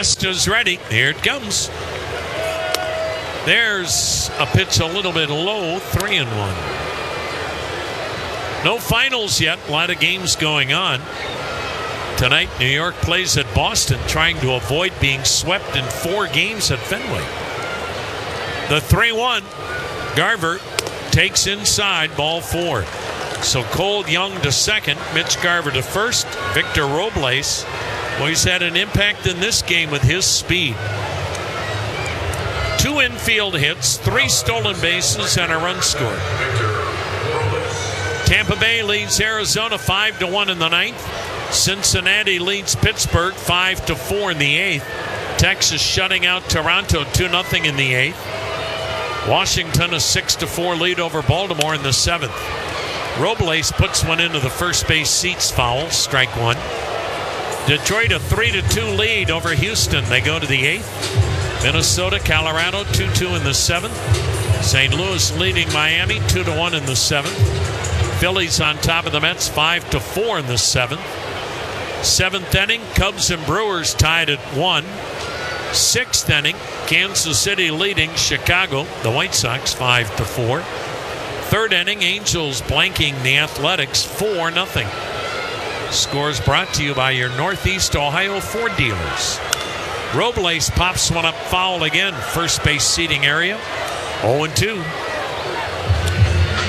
West is ready. Here it comes. There's a pitch a little bit low, 3-1. No finals yet. A lot of games going on. Tonight, New York plays at Boston, trying to avoid being swept in 4 games at Fenway. The 3-1. Garver takes inside, ball 4. So Cole Young to second, Mitch Garver to first. Victor Robles, well, he's had an impact in this game with his speed. 2 infield hits, 3 stolen bases, and a run scored. Tampa Bay leads Arizona 5-1 in the 9th. Cincinnati leads Pittsburgh 5-4 in the 8th. Texas shutting out Toronto 2-0 in the 8th. Washington a 6-4 lead over Baltimore in the 7th. Robles puts one into the first base seats foul, strike 1. Detroit a 3-2 lead over Houston. They go to the 8th. Minnesota, Colorado 2-2 in the 7th. St. Louis leading Miami 2-1 in the 7th. Phillies on top of the Mets 5-4 in the 7th. 7th inning, Cubs and Brewers tied at 1. 6th inning, Kansas City leading Chicago, the White Sox 5-4. 3rd inning, Angels blanking the Athletics 4-0. Scores brought to you by your Northeast Ohio Ford dealers. Robles pops one up foul again, first base seating area. 0-2.